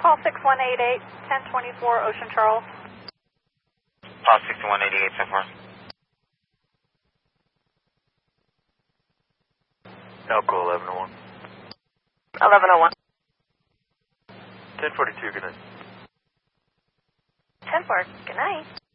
Call 6188, 1024 Ocean Charles. Call 6188 so far. Alcohol 1101. 1101. 1042, good night. 10-4, good night.